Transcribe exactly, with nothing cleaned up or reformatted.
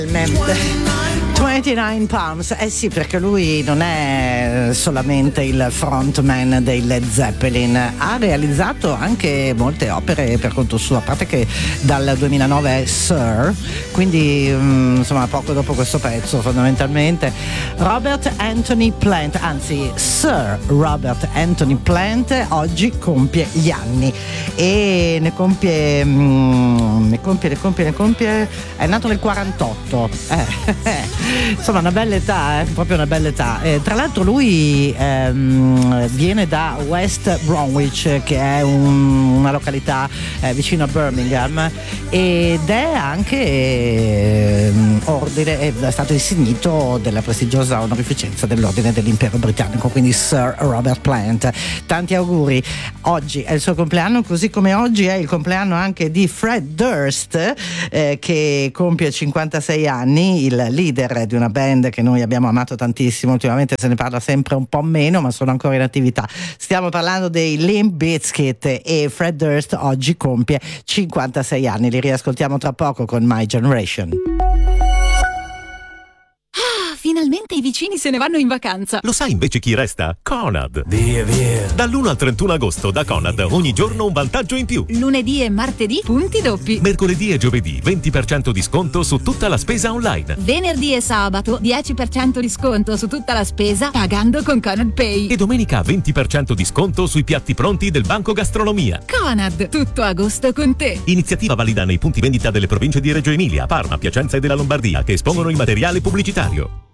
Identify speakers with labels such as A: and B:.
A: ventinove Palms, eh sì, perché lui non è solamente il frontman dei Led Zeppelin, ha realizzato anche molte opere per conto suo, a parte che dal duemilanove è Sir, quindi um, insomma poco dopo questo pezzo fondamentalmente. Robert Anthony Plant, anzi Sir Robert Anthony Plant oggi compie gli anni e ne compie um, ne compie, ne compie, ne compie è nato nel quarantotto, eh insomma una bella età, eh? Proprio una bella età. Eh, tra l'altro lui ehm, viene da West Bromwich, che è un, una località eh, vicino a Birmingham, ed è anche eh, ordine, è stato insignito della prestigiosa onorificenza dell'ordine dell'impero britannico, quindi Sir Robert Plant. Tanti auguri, oggi è il suo compleanno, così come oggi è il compleanno anche di Fred Durst, eh, che compie cinquantasei anni, il leader di una band che noi abbiamo amato tantissimo. Ultimamente se ne parla sempre un po' meno, ma sono ancora in attività. Stiamo parlando dei Limp Bizkit e Fred Durst oggi compie cinquantasei anni. Li riascoltiamo tra poco con My Generation.
B: Finalmente i vicini se ne vanno in vacanza.
C: Lo sai invece chi resta? Conad.
D: Via, via.
C: Dall'primo al trentuno agosto da Conad ogni giorno un vantaggio in più.
B: Lunedì e martedì punti doppi.
C: Mercoledì e giovedì venti per cento di sconto su tutta la spesa online.
B: Venerdì e sabato dieci per cento di sconto su tutta la spesa pagando con Conad Pay.
C: E domenica venti per cento di sconto sui piatti pronti del Banco Gastronomia.
B: Conad, tutto agosto con te.
C: Iniziativa valida nei punti vendita delle province di Reggio Emilia, Parma, Piacenza e della Lombardia, che espongono il materiale pubblicitario.